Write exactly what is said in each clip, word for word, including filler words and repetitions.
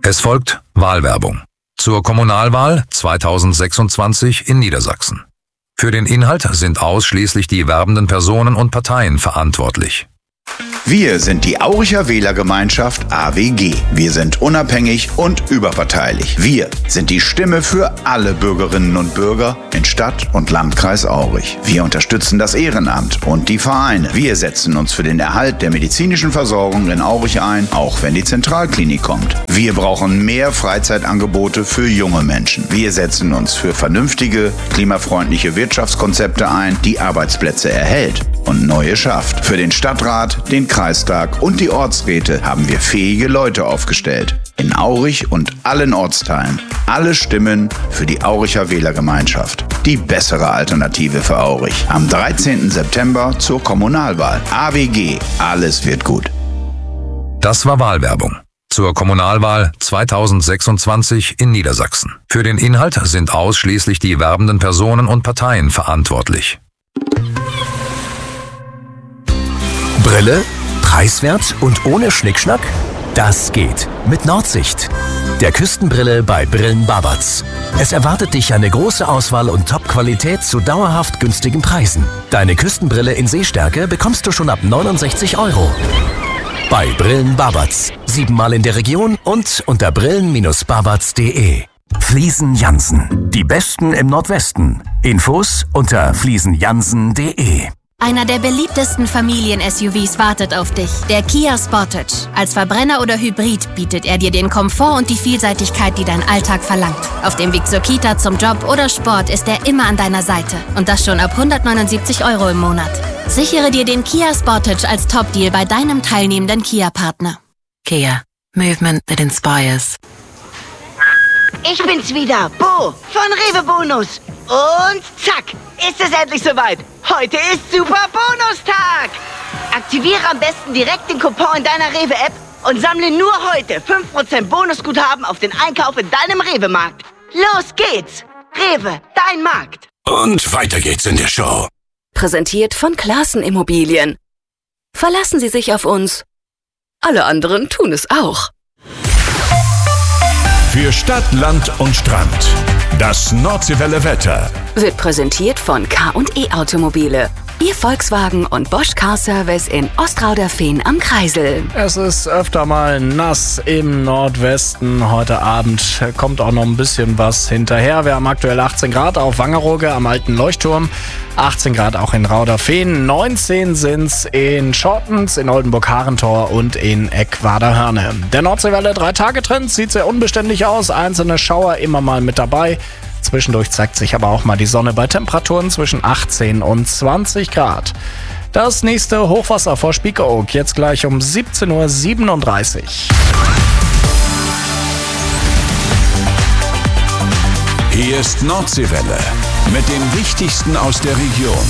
Es folgt Wahlwerbung zur Kommunalwahl zweitausendsechsundzwanzig in Niedersachsen. Für den Inhalt sind ausschließlich die werbenden Personen und Parteien verantwortlich. Wir sind die Auricher Wählergemeinschaft A W G. Wir sind unabhängig und überparteilich. Wir sind die Stimme für alle Bürgerinnen und Bürger in Stadt und Landkreis Aurich. Wir unterstützen das Ehrenamt und die Vereine. Wir setzen uns für den Erhalt der medizinischen Versorgung in Aurich ein, auch wenn die Zentralklinik kommt. Wir brauchen mehr Freizeitangebote für junge Menschen. Wir setzen uns für vernünftige, klimafreundliche Wirtschaftskonzepte ein, die Arbeitsplätze erhält und neue schafft. Für den Stadtrat, den Kreistag und die Ortsräte haben wir fähige Leute aufgestellt. In Aurich und allen Ortsteilen. Alle Stimmen für die Auricher Wählergemeinschaft. Die bessere Alternative für Aurich. Am dreizehnten September zur Kommunalwahl. A W G. Alles wird gut. Das war Wahlwerbung zur Kommunalwahl zweitausendsechsundzwanzig in Niedersachsen. Für den Inhalt sind ausschließlich die werbenden Personen und Parteien verantwortlich. Brille, preiswert und ohne Schnickschnack? Das geht mit Nordsicht, der Küstenbrille bei Brillen Babatz. Es erwartet dich eine große Auswahl und Top-Qualität zu dauerhaft günstigen Preisen. Deine Küstenbrille in Sehstärke bekommst du schon ab neunundsechzig Euro. Bei Brillen Babatz, siebenmal in der Region und unter brillen babatz punkt de. Fliesen Jansen, die Besten im Nordwesten. Infos unter fliesen jansen punkt de. Einer der beliebtesten Familien-S U Vs wartet auf dich, der Kia Sportage. Als Verbrenner oder Hybrid bietet er dir den Komfort und die Vielseitigkeit, die dein Alltag verlangt. Auf dem Weg zur Kita, zum Job oder Sport ist er immer an deiner Seite. Und das schon ab hundertneunundsiebzig Euro im Monat. Sichere dir den Kia Sportage als Top-Deal bei deinem teilnehmenden Kia-Partner. Kia. Movement that inspires. Ich bin's wieder, Bo von Rewe Bonus. Und zack, ist es endlich soweit. Heute ist Super Bonustag. Aktiviere am besten direkt den Coupon in deiner Rewe-App und sammle nur heute fünf Prozent Bonusguthaben auf den Einkauf in deinem Rewe-Markt. Los geht's. Rewe, dein Markt. Und weiter geht's in der Show. Präsentiert von Classen Immobilien. Verlassen Sie sich auf uns. Alle anderen tun es auch. Für Stadt, Land und Strand. Das Nordseewelle Wetter Wird präsentiert von K und E Automobile. Ihr Volkswagen und Bosch Car Service in Ostrauderfehn am Kreisel. Es ist öfter mal nass im Nordwesten. Heute Abend kommt auch noch ein bisschen was hinterher. Wir haben aktuell achtzehn Grad auf Wangerooge am Alten Leuchtturm. achtzehn Grad auch in Rauderfehn. neunzehn sind's in Schottens, in Oldenburg-Harentor und in Eckwader-Hörne. Der Nordseewelle drei-Tage-Trend sieht sehr unbeständig aus. Einzelne Schauer immer mal mit dabei. Zwischendurch zeigt sich aber auch mal die Sonne bei Temperaturen zwischen achtzehn und zwanzig Grad. Das nächste Hochwasser vor Spiekeroog jetzt gleich um siebzehn Uhr siebenunddreißig. Hier ist Nordseewelle mit dem Wichtigsten aus der Region.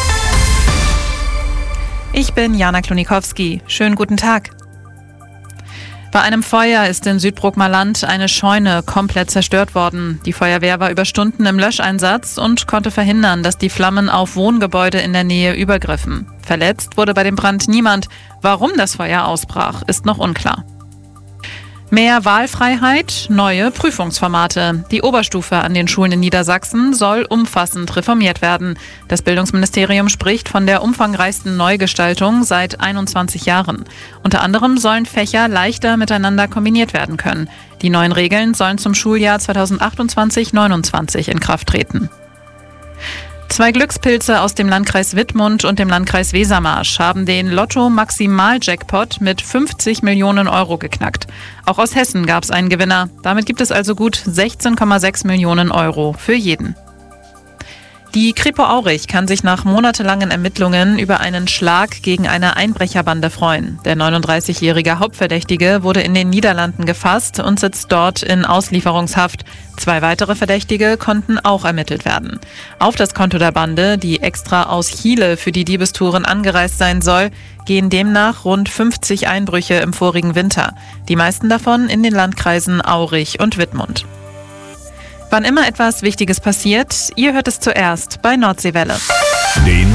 Ich bin Jana Klonikowski. Schönen guten Tag. Bei einem Feuer ist in Südbruckmer Land eine Scheune komplett zerstört worden. Die Feuerwehr war über Stunden im Löscheinsatz und konnte verhindern, dass die Flammen auf Wohngebäude in der Nähe übergriffen. Verletzt wurde bei dem Brand niemand. Warum das Feuer ausbrach, ist noch unklar. Mehr Wahlfreiheit, neue Prüfungsformate. Die Oberstufe an den Schulen in Niedersachsen soll umfassend reformiert werden. Das Bildungsministerium spricht von der umfangreichsten Neugestaltung seit einundzwanzig Jahren. Unter anderem sollen Fächer leichter miteinander kombiniert werden können. Die neuen Regeln sollen zum Schuljahr zweitausendachtundzwanzig neunundzwanzig in Kraft treten. Zwei Glückspilze aus dem Landkreis Wittmund und dem Landkreis Wesermarsch haben den Lotto-Maximal-Jackpot mit fünfzig Millionen Euro geknackt. Auch aus Hessen gab es einen Gewinner. Damit gibt es also gut sechzehn Komma sechs Millionen Euro für jeden. Die Kripo Aurich kann sich nach monatelangen Ermittlungen über einen Schlag gegen eine Einbrecherbande freuen. Der neununddreißigjährige Hauptverdächtige wurde in den Niederlanden gefasst und sitzt dort in Auslieferungshaft. Zwei weitere Verdächtige konnten auch ermittelt werden. Auf das Konto der Bande, die extra aus Chile für die Diebestouren angereist sein soll, gehen demnach rund fünfzig Einbrüche im vorigen Winter. Die meisten davon in den Landkreisen Aurich und Wittmund. Wann immer etwas Wichtiges passiert, ihr hört es zuerst bei Nordseewelle. Die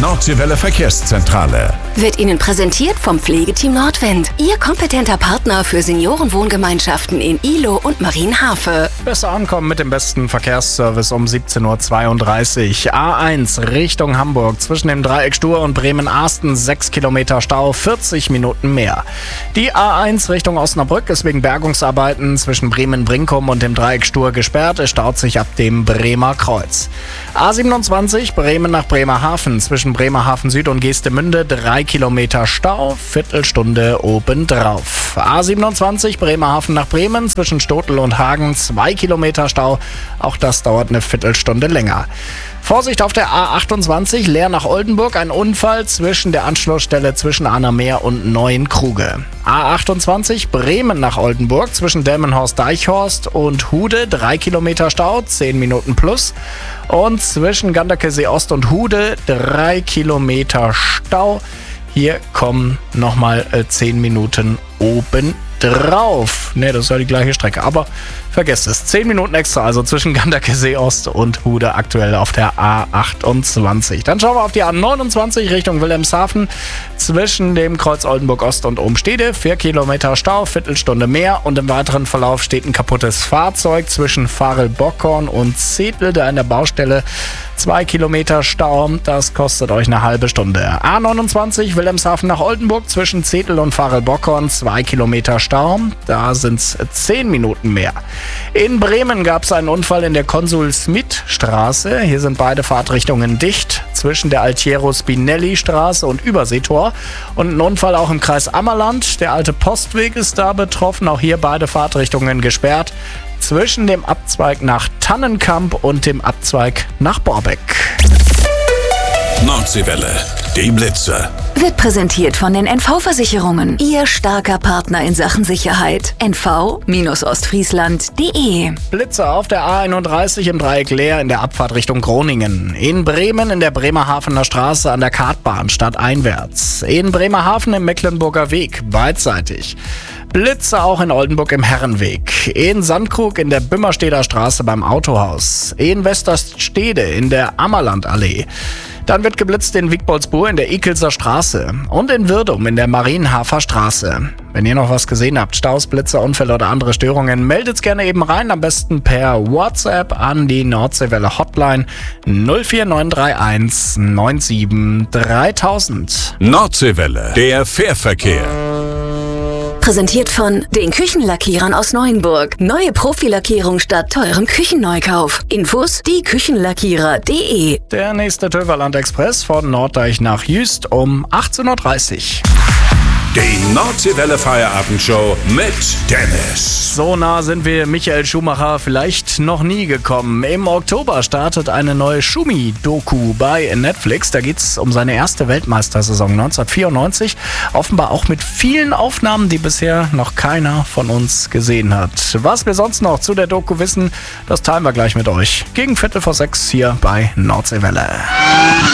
Nordseewelle Verkehrszentrale. Wird Ihnen präsentiert vom Pflegeteam Nordwind. Ihr kompetenter Partner für Seniorenwohngemeinschaften in Ihlow und Marienhafe. Besser ankommen mit dem besten Verkehrsservice um siebzehn Uhr zweiunddreißig. A eins Richtung Hamburg zwischen dem Dreieck Stur und Bremen-Arsten sechs Kilometer Stau, vierzig Minuten mehr. Die A eins Richtung Osnabrück ist wegen Bergungsarbeiten zwischen Bremen-Brinkum und dem Dreieck Stur gesperrt. Es staut sich ab dem Bremer Kreuz. A siebenundzwanzig Bremen nach Bremerhaven zwischen Bremerhaven Süd und Geestemünde drei Kilometer Stau, Viertelstunde obendrauf. A siebenundzwanzig Bremerhaven nach Bremen zwischen Stotel und Hagen zwei Kilometer Stau, auch das dauert eine Viertelstunde länger. Vorsicht auf der A achtundzwanzig, Leer nach Oldenburg, ein Unfall zwischen der Anschlussstelle zwischen Annameer und Neuenkruge. A achtundzwanzig, Bremen nach Oldenburg, zwischen Delmenhorst-Deichhorst und Hude, drei Kilometer Stau, zehn Minuten plus. Und zwischen Ganderkesee Ost und Hude, drei Kilometer Stau. Hier kommen nochmal äh, zehn Minuten oben drauf. Ne, das ist ja die gleiche Strecke, aber vergesst es. zehn Minuten extra, also zwischen Ganderkesee Ost und Hude aktuell auf der A achtundzwanzig. Dann schauen wir auf die A neunundzwanzig Richtung Wilhelmshaven zwischen dem Kreuz Oldenburg Ost und Umstede. vier Kilometer Stau, Viertelstunde mehr und im weiteren Verlauf steht ein kaputtes Fahrzeug zwischen Farel-Bockhorn und Zetel, da in der Baustelle zwei Kilometer Stau. Das kostet euch eine halbe Stunde. A neunundzwanzig Wilhelmshaven nach Oldenburg zwischen Zetel und Farel-Bockhorn, zwei Kilometer Stau. Da sind es zehn Minuten mehr. In Bremen gab es einen Unfall in der Konsul-Smith-Straße. Hier sind beide Fahrtrichtungen dicht zwischen der Altiero-Spinelli-Straße und Überseetor. Und ein Unfall auch im Kreis Ammerland. Der alte Postweg ist da betroffen. Auch hier beide Fahrtrichtungen gesperrt zwischen dem Abzweig nach Tannenkamp und dem Abzweig nach Borbeck. Nordseewelle, die Blitze. Wird präsentiert von den N V-Versicherungen. Ihr starker Partner in Sachen Sicherheit. N V Ostfriesland punkt de. Blitze auf der A einunddreißig im Dreieck Leer in der Abfahrt Richtung Groningen. In Bremen in der Bremerhavener Straße an der Kartbahn stadteinwärts. In Bremerhaven im Mecklenburger Weg beidseitig. Blitze auch in Oldenburg im Herrenweg. In Sandkrug in der Bümmersteder Straße beim Autohaus. In Westerstede in der Ammerlandallee. Dann wird geblitzt in Wiegboldsburg in der Ekelser Straße und in Wirdum in der Marienhafer Straße. Wenn ihr noch was gesehen habt, Staus, Blitze, Unfälle oder andere Störungen, meldet's gerne eben rein, am besten per WhatsApp an die Nordseewelle Hotline null vier neun drei eins neun sieben dreitausend. Nordseewelle, der Fährverkehr. Präsentiert von den Küchenlackierern aus Neuenburg. Neue Profilackierung statt teurem Küchenneukauf. Infos die Küchenlackierer punkt de. Der nächste Töverland Express von Norddeich nach Jüst um achtzehn Uhr dreißig. Die Nordseewelle Feierabendshow mit Dennis. So nah sind wir Michael Schumacher vielleicht noch nie gekommen. Im Oktober startet eine neue Schumi-Doku bei Netflix. Da geht es um seine erste Weltmeistersaison neunzehnhundertvierundneunzig. Offenbar auch mit vielen Aufnahmen, die bisher noch keiner von uns gesehen hat. Was wir sonst noch zu der Doku wissen, das teilen wir gleich mit euch. Gegen Viertel vor sechs hier bei Nordseewelle.